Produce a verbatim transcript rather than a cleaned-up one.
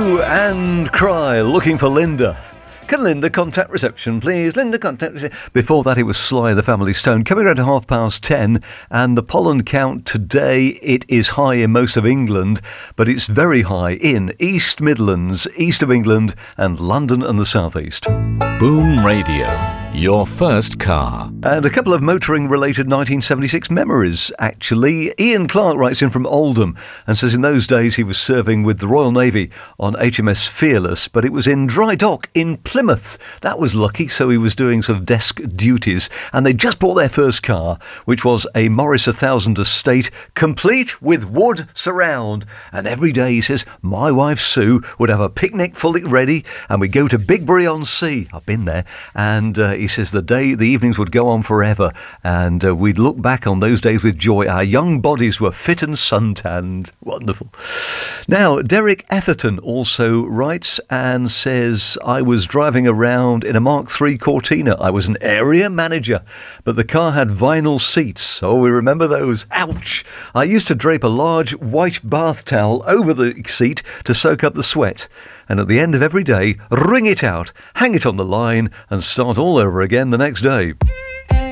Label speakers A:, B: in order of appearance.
A: Hue and Cry, looking for Linda. Can Linda contact reception, please? Linda, contact reception. Before that, it was Sly, the Family Stone, coming around to half past ten. And the pollen count today, it is high in most of England, but it's very high in East Midlands, east of England, and London and the South East.
B: Boom Radio, your first car.
A: And a couple of motoring-related nineteen seventy-six memories, actually. Ian Clark writes in from Oldham and says in those days he was serving with the Royal Navy on H M S Fearless, but it was in dry dock in Plymouth. That was lucky, so he was doing sort of desk duties, and they just bought their first car, which was a Morris one thousand Estate, complete with wood surround. And every day, he says, my wife Sue would have a picnic fully ready, and we'd go to Bigbury-on-Sea. I've been there. And uh, he says the day, the evenings would go on forever, and uh, we'd look back on those days with joy. Our young bodies were fit and suntanned. Wonderful. Now, Derek Etherton also writes and says, I was driving around in a Mark three Cortina. I was an area manager, but the car had vinyl seats. Oh, we remember those. Ouch! I used to drape a large white bath towel over the seat to soak up the sweat. And at the end of every day, wring it out, hang it on the line, and start all over again the next day.